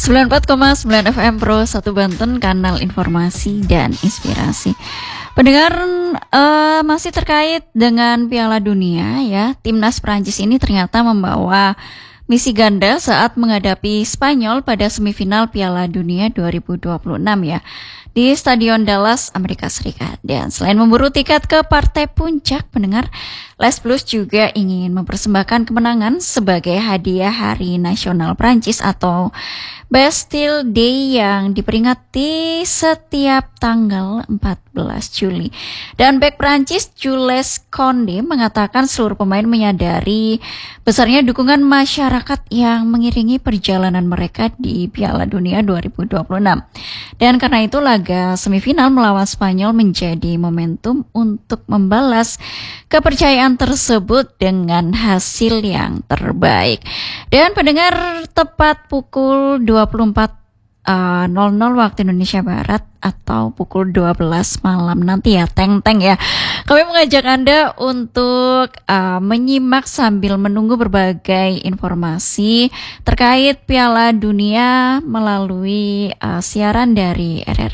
94,9 FM Pro 1 Banten, kanal informasi dan inspirasi. Pendengar, masih terkait dengan Piala Dunia ya, timnas Prancis ini ternyata membawa misi ganda saat menghadapi Spanyol pada semifinal Piala Dunia 2026 ya, di Stadion Dallas, Amerika Serikat. Dan selain memburu tiket ke partai puncak, pendengar, Les Bleus juga ingin mempersembahkan kemenangan sebagai hadiah Hari Nasional Prancis atau Bastille Day yang diperingati setiap tanggal 14 Juli. Dan bek Prancis Jules Koundé mengatakan seluruh pemain menyadari besarnya dukungan masyarakat yang mengiringi perjalanan mereka di Piala Dunia 2026. Dan karena itu laga semifinal melawan Spanyol menjadi momentum untuk membalas kepercayaan tersebut dengan hasil yang terbaik. Dan pendengar, tepat pukul 24.00 waktu Indonesia Barat atau pukul 12 malam nanti ya, teng-teng ya, kami mengajak Anda untuk menyimak sambil menunggu berbagai informasi terkait Piala Dunia melalui siaran dari RRI.